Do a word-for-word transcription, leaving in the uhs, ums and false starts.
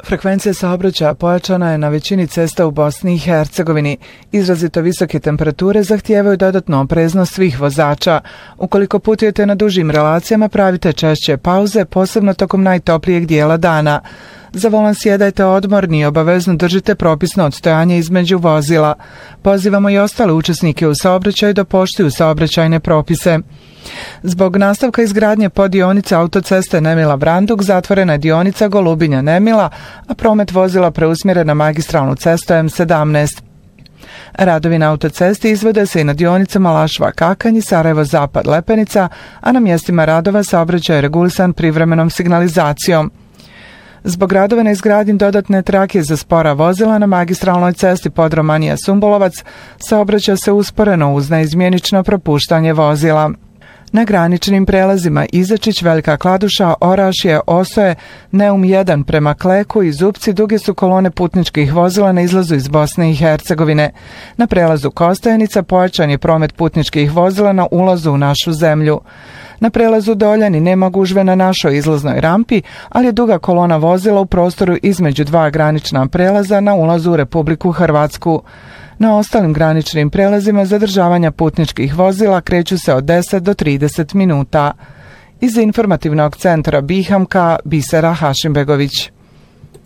Frekvencija saobraćaja pojačana je na većini cesta u Bosni i Hercegovini. Izrazito visoke temperature zahtijevaju dodatnu opreznost svih vozača. Ukoliko putujete na dužim relacijama, pravite češće pauze, posebno tokom najtoplijeg dijela dana. Za volan sjedajte odmorni i obavezno držite propisno odstojanje između vozila. Pozivamo i ostale učesnike u saobraćaju da poštuju saobraćajne propise. Zbog nastavka izgradnje poddionice autoceste Nemila-Branduk zatvorena je dionica Golubinja-Nemila, a promet vozila preusmjeren na magistralnu cestu M sedamnaest. Radovi na autocesti izvode se i na dionicama Lašva-Kakanj i Sarajevo-Zapad-Lepenica, a na mjestima radova saobraćaj je regulisan privremenom signalizacijom. Zbog radova na izgradnji dodatne trake za spora vozila na magistralnoj cesti Podromanija-Sumbolovac saobraća se usporeno uz neizmjenično propuštanje vozila. Na graničnim prelazima Izačić, Velika Kladuša, Orašje, Osoje, Neum jedan prema Kleku i Zupci duge su kolone putničkih vozila na izlazu iz Bosne i Hercegovine. Na prelazu Kostajenica pojačan je promet putničkih vozila na ulazu u našu zemlju. Na prelazu Doljani nema gužve na našoj izlaznoj rampi, ali je duga kolona vozila u prostoru između dva granična prelaza na ulazu u Republiku Hrvatsku. Na ostalim graničnim prelazima zadržavanja putničkih vozila kreću se od deset do trideset minuta. Iz informativnog centra Bihamka, Bisera Hašimbegović.